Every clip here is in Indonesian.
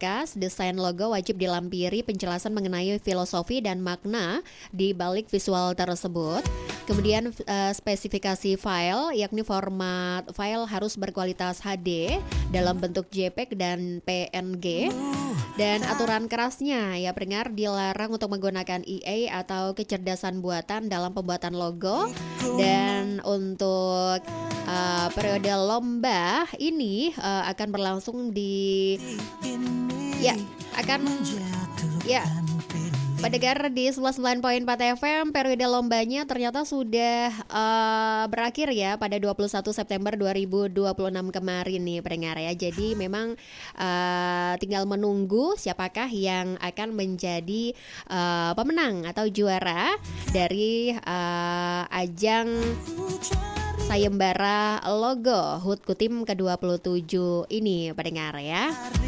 berkas desain logo wajib dilampiri penjelasan mengenai filosofi dan makna di balik visual tersebut. Kemudian spesifikasi file, yakni format file harus berkualitas HD dalam bentuk JPEG dan PNG. Dan aturan kerasnya ya pendengar, dilarang untuk menggunakan EA atau kecerdasan buatan dalam pembuatan logo. Dan untuk periode lomba ini akan berlangsung pendengar di 99.4 FM. Periode lombanya ternyata sudah berakhir ya pada 21 September 2026 kemarin nih pendengar ya. Jadi memang tinggal menunggu siapakah yang akan menjadi pemenang atau juara dari ajang sayembara logo HUT Kutim ke-27 ini pendengar ya.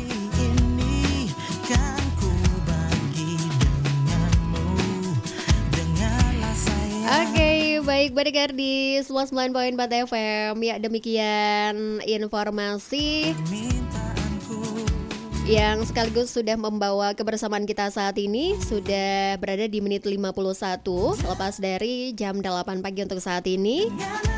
Oke, baik pendengar di 99.4 FM. Ya, demikian informasi yang sekaligus sudah membawa kebersamaan kita saat ini. Sudah berada di menit 51 lepas dari jam 8 pagi untuk saat ini.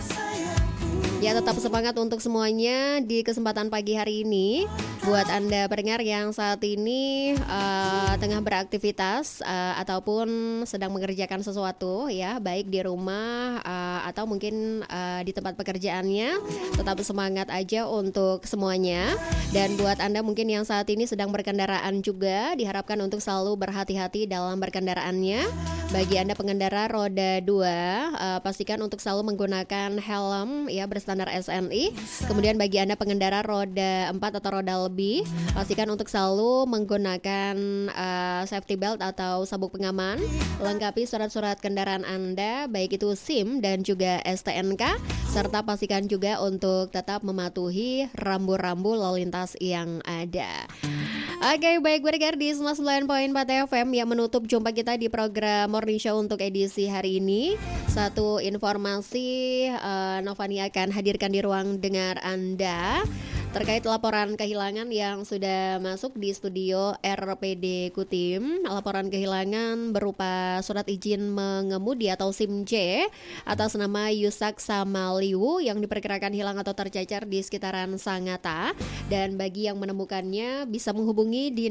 Ya, tetap semangat untuk semuanya di kesempatan pagi hari ini. Buat Anda pendengar yang saat ini tengah beraktivitas ataupun sedang mengerjakan sesuatu ya, baik di rumah atau mungkin di tempat pekerjaannya, tetap semangat aja untuk semuanya. Dan buat Anda mungkin yang saat ini sedang berkendaraan juga, diharapkan untuk selalu berhati-hati dalam berkendaraannya. Bagi Anda pengendara roda 2, pastikan untuk selalu menggunakan helm ya berstandar SNI. Kemudian bagi Anda pengendara roda 4 atau roda lebih, pastikan untuk selalu menggunakan safety belt atau sabuk pengaman. Lengkapi surat-surat kendaraan Anda, baik itu SIM dan juga STNK. Serta pastikan juga untuk tetap mematuhi rambu-rambu lalu lintas yang ada. Oke, baik pendengar di 99.4 FM yang menutup jumpa kita di program Morning Show untuk edisi hari ini. Satu informasi Novani akan hadirkan di ruang dengar Anda terkait laporan kehilangan yang sudah masuk di studio RPD Kutim. Laporan kehilangan berupa surat izin mengemudi atau SIM-C atas nama Yusak Samaliu yang diperkirakan hilang atau tercecer di sekitaran Sangatta. Dan bagi yang menemukannya bisa menghubungi di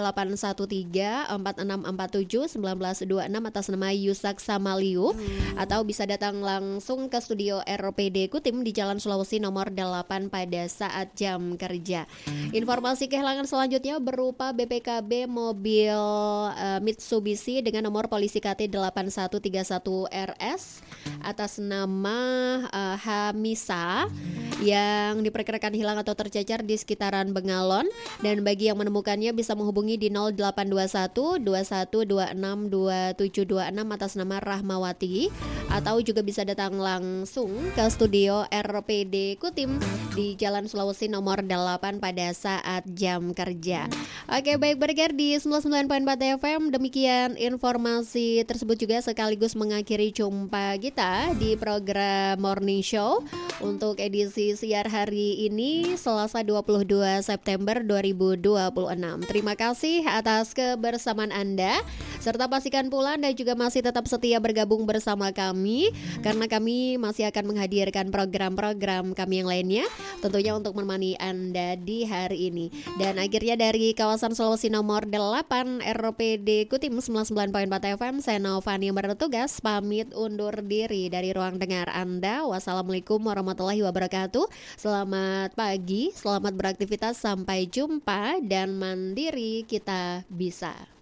0813 4647 1926 atas nama Yusak Samaliu, atau bisa datang langsung ke studio RPD Kutim di Jalan Sulawesi nomor 8 pada saat jam kerja. Informasi kehilangan selanjutnya berupa BPKB mobil Mitsubishi dengan nomor polisi KT 8131 RS atas nama Hamisa yang diperkirakan hilang atau tercecer di sekitaran Bengalon. Dan bagi yang menemukannya bisa menghubungi di 0821 2126 2726 atas nama Rahmawati, atau juga bisa datang langsung ke studio RPD Kutim di Jalan Sulawesi nomor 8 pada saat jam kerja. Oke, baik pendengar di 99.4 FM, demikian informasi tersebut juga sekaligus mengakhiri jumpa kita di program Morning Show untuk edisi siar hari ini Selasa 22 September 2026. Terima kasih atas kebersamaan Anda, serta pastikan pula Anda juga masih tetap setia bergabung bersama kami, karena kami masih akan menghadirkan program-program kami yang lainnya tentunya untuk menemani Anda di hari ini. Dan akhirnya dari kawasan Sulawesi nomor 8 RPD Kutim 99.4 FM, saya Novani yang bertugas pamit undur diri dari ruang dengar Anda. Wassalamualaikum warahmatullahi wabarakatuh. Selamat pagi, selamat beraktivitas, sampai jumpa, dan mandiri kita bisa.